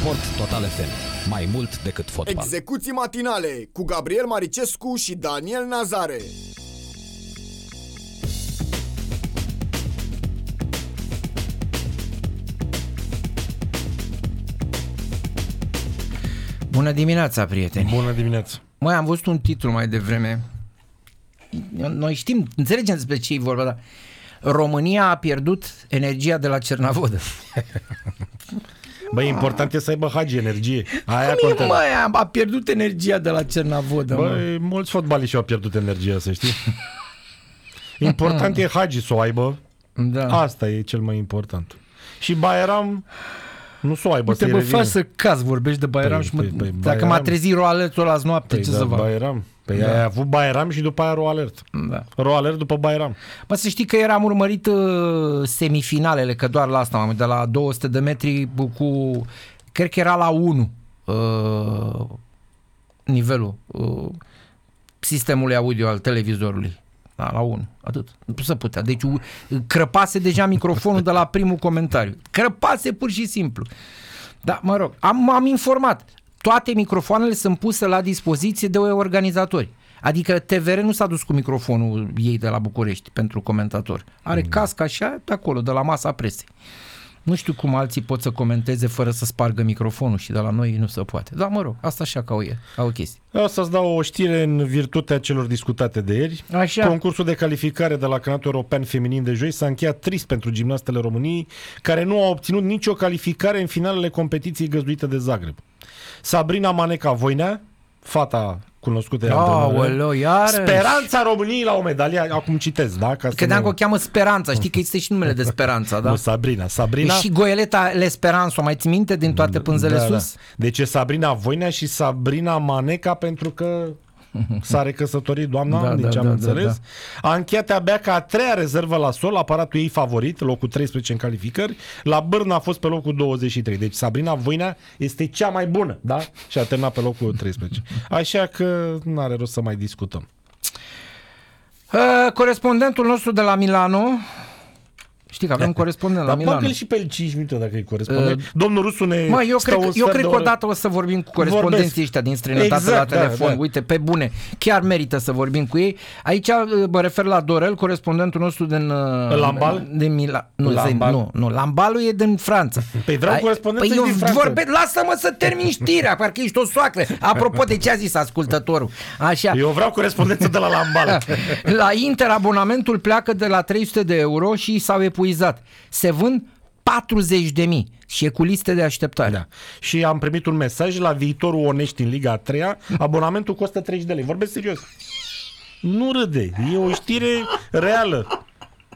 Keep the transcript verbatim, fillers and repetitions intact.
Sport Total F M. Mai mult decât fotbal. Execuții matinale cu Gabriel Maricescu și Daniel Nazare. Bună dimineața, prieteni! Bună dimineața! Măi, am văzut un titlu mai devreme. Noi știm, înțelegem despre ce e vorba, dar România a pierdut energia de la Cernavodă. Băi, important e să aibă Hagi energie. Aia Cum contează. Măi, a pierdut energia de la Cernavodă. Băi, mulți fotbaliști au pierdut energia, să știi. Important e Hagi să o aibă. Da. Asta e cel mai important. Și Baieram nu să o aibă. Uite, bă, faci să caz, vorbești de Baieram păi, și mă, păi, păi, dacă Baieram... m-a trezit roaletul azi noapte, păi, ce da, să fac? Baieram. Păi Da. ai avut Baieram și după aia Ro-Alert. Da. Ro-Alert după Baieram. Mă, să știi că eram urmărit uh, semifinalele, că doar la asta m-am uitat, de la două sute de metri cu, cred că era la unu uh, nivelul uh, sistemului audio al televizorului. Da, la unu, atât. Nu se putea. Deci crăpase deja microfonul de la primul comentariu. Crăpase pur și simplu. Da, mă rog, am, am informat. Toate microfoanele sunt puse la dispoziție de organizatori. Adică T V R nu s-a dus cu microfonul ei de la București pentru comentator. Are mm. casca așa de acolo, de la masa presei. Nu știu cum alții pot să comenteze fără să spargă microfonul și de la noi nu se poate. Dar mă rog, asta așa ca o, e, ca o chestie. O să-ți dau o știre în virtutea celor discutate de ieri. Așa. Concursul de calificare de la Campionatul European Feminin de joi s-a încheiat trist pentru gimnastele României, care nu au obținut nicio calificare în finalele competiției găzduite de Zagreb. Sabrina Maneca Voinea, fata cunoscută de Aoleu, iarăși. Speranța României la o medalie, acum citez, da? Ca Credeam nu... că o cheamă Speranța, știi că este și numele de Speranța, da? Nu, Sabrina. Sabrina... Și Goeleta L'Esperanță, o mai ții minte din toate pânzele da, sus? Da. Deci e Sabrina Voinea și Sabrina Maneca pentru că s-a recăsătorit doamna, da, din da, ce am da, înțeles. Da, da. A încheiat abia ca a treia rezervă la sol, aparatul ei favorit, locul treisprezece în calificări. La Bârna a fost pe locul douăzeci și trei. Deci Sabrina Voinea este cea mai bună, da? Și a terminat pe locul treisprezece. Așa că nu are rost să mai discutăm. Uh, corespondentul nostru de la Milano, știi că avem un corespondent la Dar Milano. bagă-l și pe el cinci minute dacă e corespondent. Uh, Domnul Rusu ne Mă, eu stă cred, un că, eu cred de că oră. odată o să vorbim cu corespondenții Vorbesc. ăștia din străinătate Exact, la telefon. da, da. Uite, pe bune, chiar merită să vorbim cu ei. Aici mă refer la Dorel, corespondentul nostru din Lambal? din Mila, nu, Lambal. nu, nu, Lambalul e din Franța. Păi vreau corespondentul păi eu din Franța. Vorbe, lasă-mă să termin știrea, parcă ești o soacră. Apropo de ce a zis ascultătorul. Așa. Eu vreau corespondență de la Lambal. La Inter abonamentul pleacă de la trei sute de euro și s-au epuizat. Se vând patruzeci de mii și e cu liste de așteptare. Da. Și am primit un mesaj la viitorul Onești în Liga a treia, abonamentul costă treizeci de lei. Vorbesc serios. Nu râde, e o știre reală.